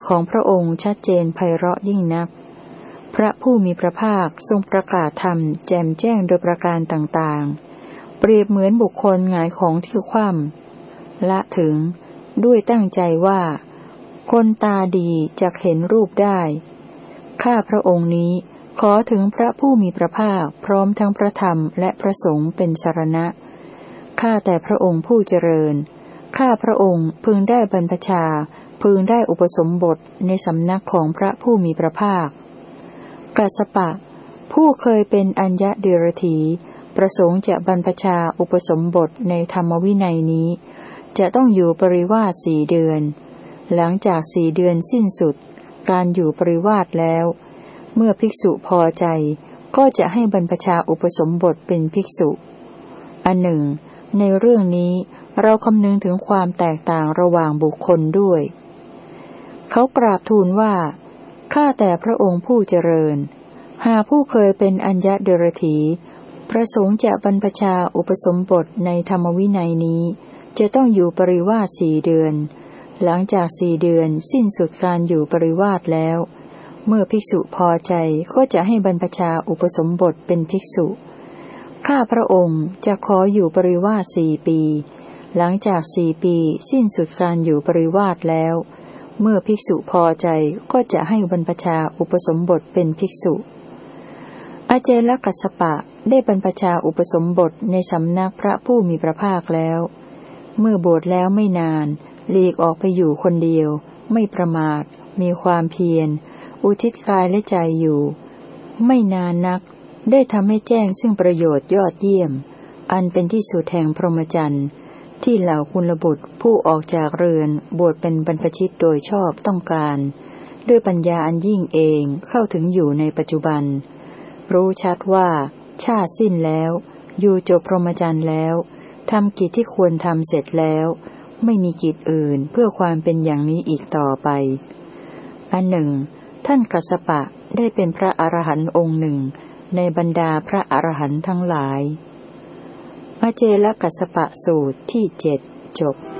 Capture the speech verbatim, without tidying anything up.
ของพระองค์ชัดเจนไพเราะยิ่งนักพระผู้มีพระภาคทรงประกาศธรรมแจ่มแจ้งโดยประการต่างๆเปรียบเหมือนบุคคลหงายของที่คว่ำละถึงด้วยตั้งใจว่าคนตาดีจะเห็นรูปได้ข้าพระองค์นี้ขอถึงพระผู้มีพระภาคพร้อมทั้งพระธรรมและพระสงฆ์เป็นสรณะข้าแต่พระองค์ผู้เจริญข้าพระองค์พึงได้บรรพชาพึงได้อุปสมบทในสำนักของพระผู้มีพระภาคกัสสปะผู้เคยเป็นอัญญเดรถีประสงค์จะบรรพชาอุปสมบทในธรรมวินัยนี้จะต้องอยู่ปริวาสสี่เดือนหลังจากสี่เดือนสิ้นสุดการอยู่ปริวาสแล้วเมื่อภิกษุพอใจก็จะให้บรรพชาอุปสมบทเป็นภิกษุอันหนึ่งในเรื่องนี้เราคำนึงถึงความแตกต่างระหว่างบุคคลด้วยเขากราบทูลว่าข้าแต่พระองค์ผู้เจริญหากผู้เคยเป็นอัญญเดรถีประสงค์จะบรรพชาอุปสมบทในธรรมวินัยนี้จะต้องอยู่ปริวาสสี่เดือนหลังจากสี่เดือนสิ้นสุดการอยู่ปริวาสแล้วเมื่อภิกษุพอใจก็จะให้บรรพชาอุปสมบทเป็นภิกษุข้าพระองค์จะขออยู่ปริวาสสี่ปีหลังจากสี่ปีสิ้นสุดการอยู่ปริวาสแล้วเมื่อภิกษุพอใจก็จะให้บรรพชาอุปสมบทเป็นภิกษุอาเจลกัสสปะได้บรรพชาอุปสมบทในสำนักพระผู้มีพระภาคแล้วเมื่อบวชแล้วไม่นานหลีกออกไปอยู่คนเดียวไม่ประมาทมีความเพียรอุทิศกายและใจอยู่ไม่นานนักได้ทำให้แจ้งซึ่งประโยชน์ยอดเยี่ยมอันเป็นที่สุดแห่งพรหมจรรย์ที่เหล่ากุลบุตรผู้ออกจากเรือนบวชเป็นบรรพชิตโดยชอบต้องการด้วยปัญญาอันยิ่งเองเข้าถึงอยู่ในปัจจุบันรู้ชัดว่าชาติสิ้นแล้วอยู่จบพรหมจรรย์แล้วทำกิจที่ควรทำเสร็จแล้วไม่มีกิจอื่นเพื่อความเป็นอย่างนี้อีกต่อไปอันหนึ่งท่านกัสสปะได้เป็นพระอรหันต์องค์หนึ่งในบรรดาพระอรหันต์ทั้งหลายอเจลกัสสปะสูตรที่เจ็ดจบ